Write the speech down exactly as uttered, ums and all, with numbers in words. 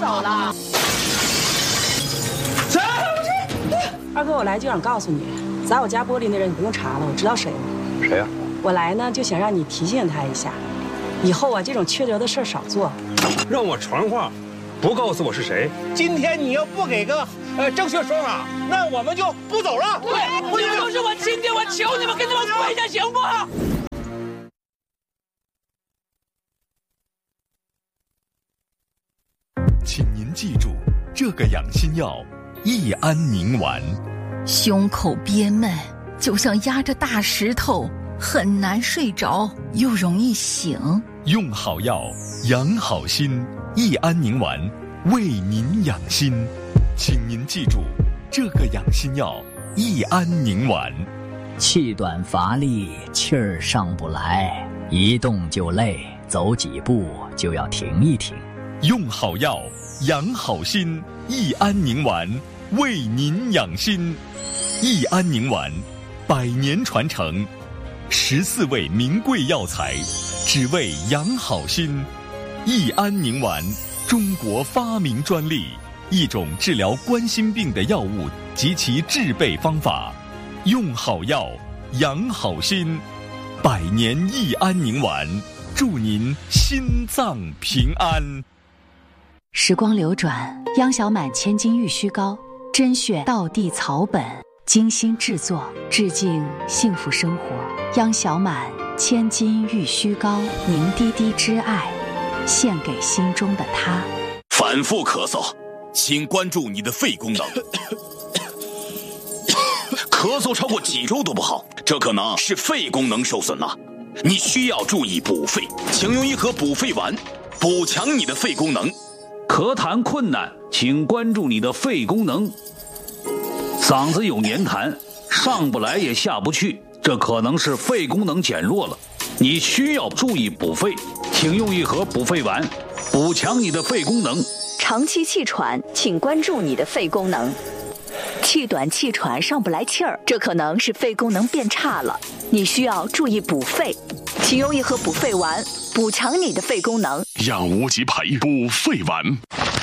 走了。 走！ 二哥，我来就想告诉你，砸我家玻璃那人你不用查了，我知道谁了。 谁呀？ 我来呢就想让你提醒他一下，以后啊这种缺德的事儿少做。 让我传话，不告诉我是谁。今天你要不给个呃正确说法，那我们就不走了。 对，你们都是我亲爹，我求你们跟他们跪下，行不？ 请您记住，这个养心药益安宁丸。 胸口憋闷，就像压着大石头，很难睡着，又容易醒。 用好药，养好心，益安宁丸为您养心。请您记住，这个养心药益安宁丸。 气短乏力，气儿上不来，一动就累，走几步就要停一停。 用好药，养好心，益安宁丸为您养心。益安宁丸，百年传承，十四味名贵药材，只为养好心。益安宁丸，中国发明专利，一种治疗冠心病的药物及其制备方法。用好药，养好心，百年益安宁丸，祝您心脏平安。 时光流转，央小满千金玉虚膏，甄选道地草本，精心制作，致敬幸福生活。央小满千金玉虚膏，您滴滴之爱，献给心中的他。 反复咳嗽，请关注你的肺功能。咳嗽超过几周都不好，这可能是肺功能受损了。你需要注意补肺，请用一盒补肺丸，补强你的肺功能。 咳痰困难，请关注你的肺功能。嗓子有黏痰，上不来也下不去，这可能是肺功能减弱了。你需要注意补肺，请用一盒补肺丸，补强你的肺功能。 长期气喘，请关注你的肺功能。气短气喘上不来气儿，这可能是肺功能变差了，你需要注意补肺，请用一盒补肺丸，补强你的肺功能。 养无极培补肺丸。